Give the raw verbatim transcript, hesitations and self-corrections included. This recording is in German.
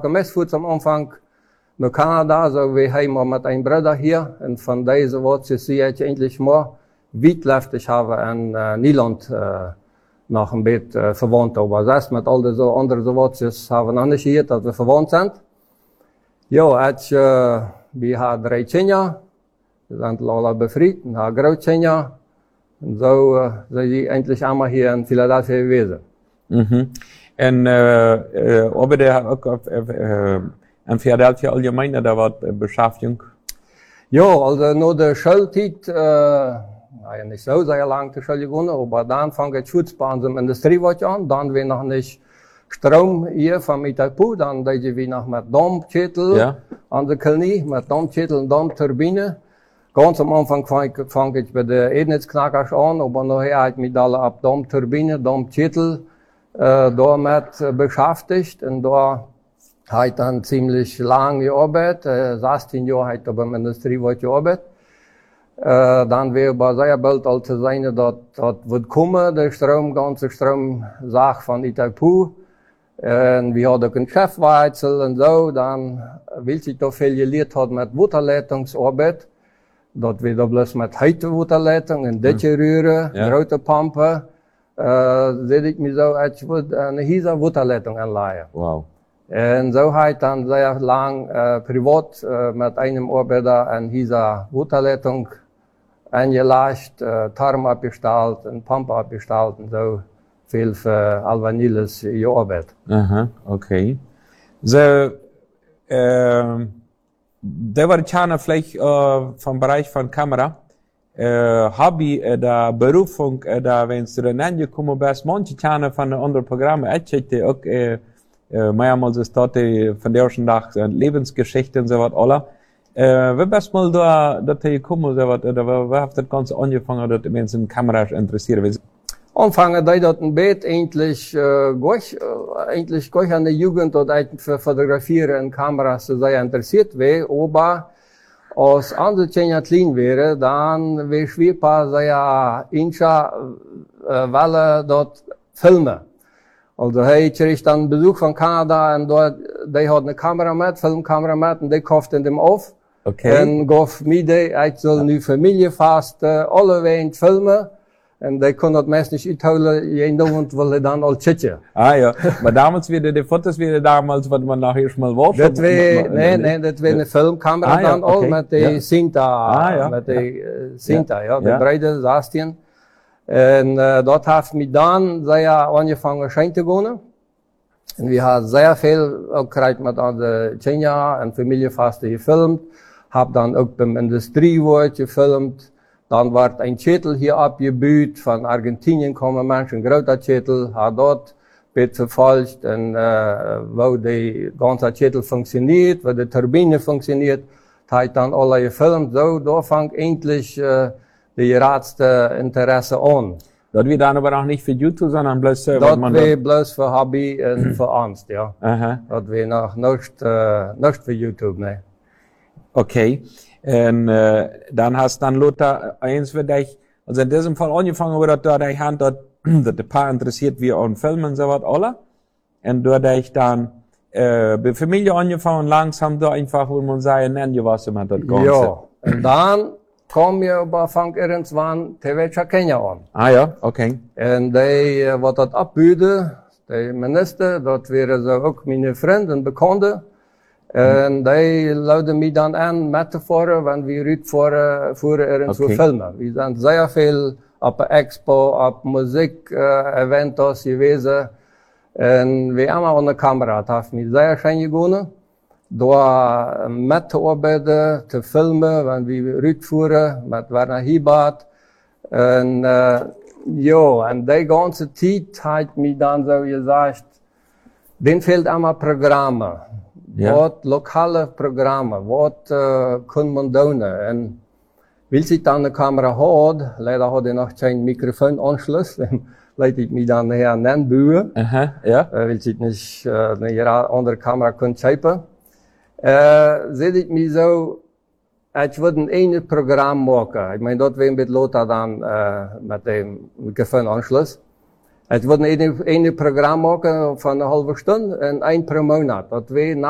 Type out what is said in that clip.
gemisst voor am Anfang naar Kanada, so wie heim met een Bruder hier. En van deze woordjes zie ik endlich mal, wie ich habe in uh, Nederland uh, noch ein bisschen uh, verwandt. Aber selbst mit all diese anderen woordjes haben wir noch nicht gehört, dass wir verwandt sind. Ja, ich, uh, wir haben drei Kinder. Wir sind alle befreit, und haben Großkinder. Und so uh, sind sie endlich einmal hier in Philadelphia gewesen. Mhm. En uh, uh, aber der ook uh, in Philadelphia allgemein, da war Beschäftigung? Ja, also nur der Schulzeit, äh, naja, nicht so sehr lang zur Schule gegangen, aber dann fang ich Schutz bei unserem Industriewerk an, dann wir noch nicht Strom hier von Itaipu, dann deed wir noch mit Dampfschädel ja. an der Kolonie, mit Dampfschädel und Dampfturbine. Ganz am Anfang fang, fang ich bei der Ednetsknackers an, aber nachher hat mich alle ab Dampfturbine, Dampfschädel, äh, damit beschäftigt, und da hat dann ziemlich lang gearbeitet, äh, sechzehn Jahre hat er beim Industriewerk gearbeitet. Äh, dann wäre aber sehr bald all zu sein, dass das wird kommen, der Strom, ganze Stromsache von Itaipu. Und wir haben auch einen Chefwechsel und so, dann will sich da viel gelernt hat mit Wasserleitungsarbeit. Dat wir da bloß mit Heizwasserleitung und Dächer rühren, ja. große Pumpe, äh, sehe ich mir so, als würde eine riesige Wasserleitung anlegen. Wow. Und so hat dann sehr lang äh, privat äh, mit einem Arbeiter eine riesige Wasserleitung angelegt, äh, Tarm abgestellt, und Pumpe abgestellt und so viel für Alvaniles gearbeitet. Aha, okay. So, äh, der war Tjana vielleicht äh, vom Bereich von Kamera. Äh, Hobby äh, der Berufung, äh, da wenn du dann angekommen bist, manche Tjana von den anderen Programmen, ich hätte auch äh, äh, mehrmals ist dort die, von der ersten Tag äh, Lebensgeschichte und so was alle. Äh, wie bist mal da, da gekommen, so was, oder wie hat das Ganze angefangen, dass die Menschen Kameras interessieren? Anfangen deed dat een beetje eigentlich, äh, gleich, äh, eigentlich gleich an der Jugend, dat ich für Fotografieren und Kameras sehr interessiert wäre, aber als andere Kinder klein wäre, dann wäre schwer paar sehr inscha, äh, wollen dort filmen. Also, hey, ich krieg dann Besuch von Kanada, und dort, die hat eine Kamera mit, Filmkamera mit, und die kauft in dem auf. Okay. Und gaf mir die, ich soll nu Familie fast, äh, alle wegen filmen. En die kon dat meest niet uithouden, jeden Abend wilde dan al chitje. Ah ja, maar damals wieder, die Fotos wieder damals, wat man nachher schon mal war. Dat we, nee, nee, dat we een filmcamera ah, ja, dan al, okay. met die ja. Cinta, ah, ja. met die ja. uh, Cinta, ja, ja de ja. breide zestien. En uh, dat heeft me dan sehr angefangen schijn te gaan. En we hebben sehr veel ook gekregen met onze Kenia en familievasten gefilmd. Hab dan ook beim Industriewerk gefilmd. Dann wird ein Schädel hier abgebaut, von Argentinien kommen Menschen, ein großer Schädel, hat dort wird verfolgt, und, äh, wo die ganze Schädel funktioniert, wo die Turbine funktioniert, hat dann alle gefilmt. So, da fängt endlich, äh, die geradste Interesse an. Das wird dann aber auch nicht für YouTube, sondern bloß, äh, das wäre bloß für Hobby und für Angst, ja. Aha. Das wäre noch nicht, äh, nicht für YouTube, ne. Okay. En uh, dan hast dann Lothar eins für dich, also in diesem Fall angefangen wurde, dass dich hand, dass der Paar interessiert wie an Filmen so was alle. Und da dich dann äh, bei Familie angefangen, langsam da einfach, wo man sagen, nennen was man das Ganze. Ja, und dann kam mir aber fang irgendwann T V Kenia an. Ah ja, okay. Und die, was das abbüde, die Minister, das wäre so auch meine Freunde und Bekannte. En die laden mij dan aan met te voeren, want we uitvoeren voeren ergens okay. voor filmen. We zijn zeer veel op de expo, op muziek uh, eventos geweest. En we hebben aan de camera. Het heeft mij zeer schijn gegaan. Door met te arbeiden, te filmen, want we uitvoeren met Werner Hiebert. En uh, ja, en die ganze tijd heeft mij dan zo gezegd, den fehlt allemaal programmen. Ja. Wat lokale programmen, wat uh, kan man doen? En wil zich dan de camera had, leider had hij nog geen microfoonanschluss, leidt ik me dan her nennen buwen. Aha, ja. Uh, wil zich niet uh, een andere camera kunnen schepen. Uh, zit ik me zo, ik wil een ene programma maken. Ik meen dat we met Lothar dan uh, met de microfoonanschluss. Ik wil een ene programma maken van een halve stunde en één per maand. Dat we